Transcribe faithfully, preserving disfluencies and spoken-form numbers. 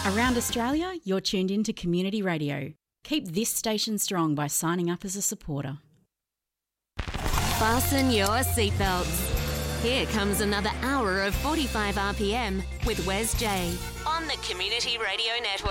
Around Australia, you're tuned in to Community Radio. Keep this station strong by signing up as a supporter. Fasten your seatbelts. Here comes another hour of forty-five R P M with Wes J on the Community Radio Network.